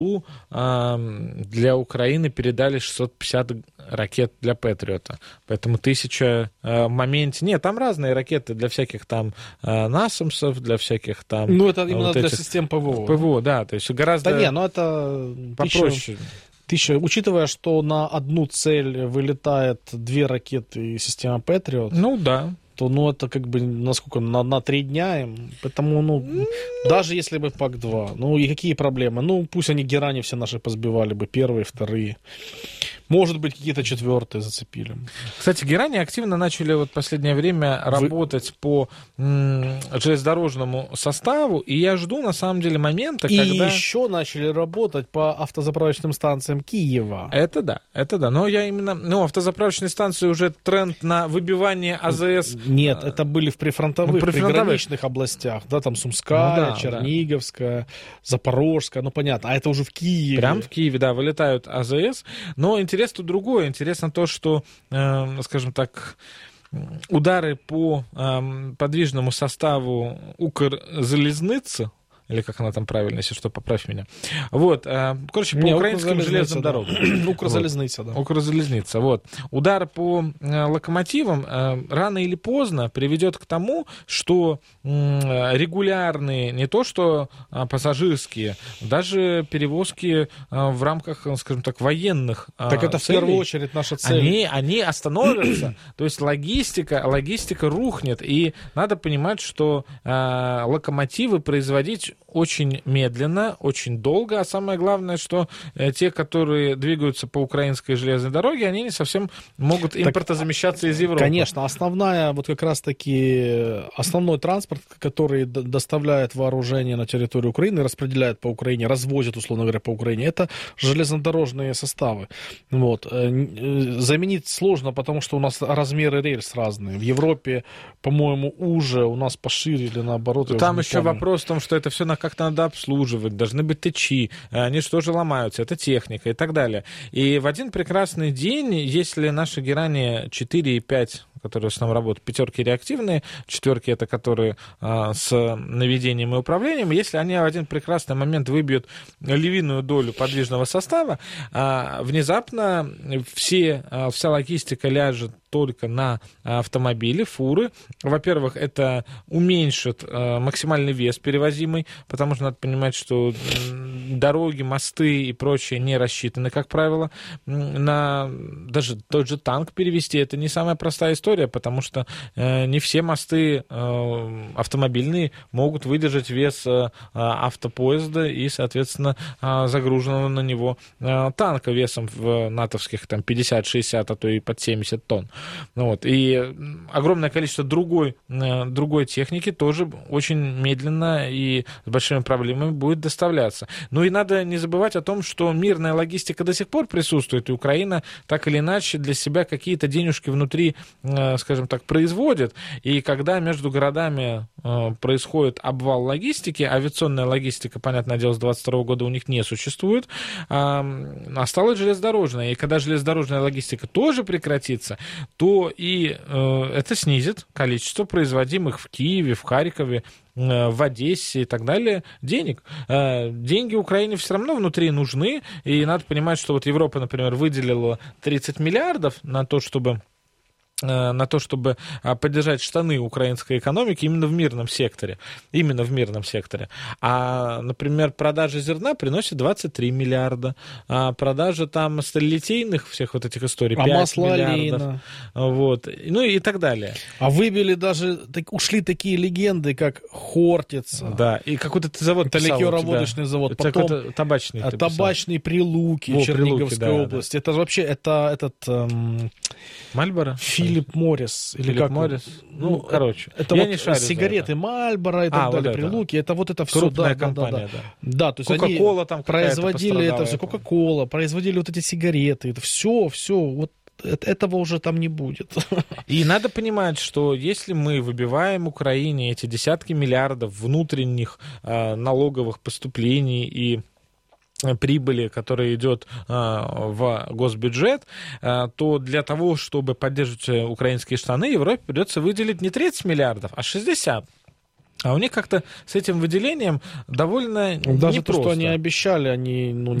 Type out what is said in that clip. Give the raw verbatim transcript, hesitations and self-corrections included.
для Украины передали шестьсот пятьдесят ракет для Патриота. Поэтому тысяча в моменте... Нет, там разные ракеты для всяких там насамсов, для всяких там... Ну, это именно вот для этих... систем ПВО. ПВО, да, то есть гораздо... Да не, ну это... попроще. Тысяча... Учитывая, что на одну цель вылетает две ракеты системы Патриот... Ну, да. то, ну, это как бы, насколько, на, на три дня им, поэтому, ну, mm. даже если бы пак два, ну, и какие проблемы? Ну, пусть они герани все наши позбивали бы, первые, вторые. Может быть, какие-то четвертые зацепили. Кстати, герани активно начали вот в последнее время Вы... работать по м- железнодорожному составу, и я жду, на самом деле, момента, и когда... И еще начали работать по автозаправочным станциям Киева. Это да, это да, но я именно... Ну, автозаправочные станции уже тренд на выбивание АЗС... Нет, это были в прифронтовых, ну, приграничных областях, да, там Сумская, ну, да, Черниговская, да. Запорожская, ну, понятно, а это уже в Киеве. Прям в Киеве, да, вылетают АЗС, но интересно тут другое, интересно то, что, э, скажем так, удары по э, подвижному составу Укрзалезницы, или как она там правильно, если что, поправь меня. Вот, короче, по Не, украинским железным да. дорогам. Укрзалезница, вот. да. Укрзалезница, вот. Удар по локомотивам рано или поздно приведет к тому, что регулярные, не то что пассажирские, даже перевозки в рамках, скажем так, военных Так это целей, в первую очередь наша цель. Они, они остановятся, то есть логистика, логистика рухнет, и надо понимать, что локомотивы производить очень медленно, очень долго, а самое главное, что э, те, которые двигаются по украинской железной дороге, они не совсем могут импортозамещаться из Европы. Конечно, основная, вот как раз-таки основной транспорт, который д- доставляет вооружение на территорию Украины, распределяет по Украине, развозит, условно говоря, по Украине, это железнодорожные составы. Вот. Заменить сложно, потому что у нас размеры рельс разные. В Европе, по-моему, уже, у нас пошире или наоборот. Там еще вопрос в том, что это все на как-то надо обслуживать, должны быть ТЧИ, они что же ломаются, это техника и так далее. И в один прекрасный день, если наши герани четыре и пять, которые в основном работают, пятерки реактивные, четверки это которые а, с наведением и управлением, если они в один прекрасный момент выбьют львиную долю подвижного состава, а, внезапно все, а, вся логистика ляжет только на автомобили, фуры. Во-первых, это уменьшит э, максимальный вес перевозимый, потому что надо понимать, что дороги, мосты и прочее не рассчитаны, как правило, на даже тот же танк перевести. Это не самая простая история, потому что э, не все мосты э, автомобильные могут выдержать вес э, автопоезда и, соответственно, э, загруженного на него э, танка весом в натовских там, пятьдесят-шестьдесят, а то и под семьдесят тонн. Вот. И огромное количество другой, другой техники тоже очень медленно и с большими проблемами будет доставляться. Ну и надо не забывать о том, что мирная логистика до сих пор присутствует, и Украина так или иначе для себя какие-то денежки внутри, скажем так, производит. И когда между городами происходит обвал логистики, авиационная логистика, понятное дело, с двадцать второго года у них не существует, осталась железнодорожная. И когда железнодорожная логистика тоже прекратится, то и э, это снизит количество производимых в Киеве, в Харькове, э, в Одессе и так далее денег. Э, деньги Украине все равно внутри нужны, и надо понимать, что вот Европа, например, выделила тридцать миллиардов на то, чтобы на то, чтобы поддержать штаны украинской экономики именно в мирном секторе. Именно в мирном секторе. А, например, продажа зерна приносит двадцать три миллиарда. А продажа там сталелитейных всех вот этих историй а пять миллиардов. Алина. Вот. Ну и так далее. А выбили даже, так, ушли такие легенды, как Хортица. Да, и какой-то завод это ликероводочный завод. Потом табачный. Табачный Прилуки, О, Черниговской Прилуки, да, области. Да. Это вообще, это этот... Эм... Мальборо? Филипп Моррис. Или Филипп как Моррис? Ну, ну, короче. Это я вот не шарю сигареты Мальборо и так а, далее, вот Прилуки. Это вот это все. Крупная да, компания, да. да. Да, то есть Кока-кола они там производили это все. Кока-кола, производили вот эти сигареты. Это все, все. Вот этого уже там не будет. И надо понимать, что если мы выбиваем Украине эти десятки миллиардов внутренних э, налоговых поступлений и прибыли, которая идет а, в госбюджет, а, то для того, чтобы поддерживать украинские штаны, Европе придется выделить не тридцать миллиардов, а шестьдесят. А у них как-то с этим выделением довольно Даже непросто. то, что они обещали, они ну,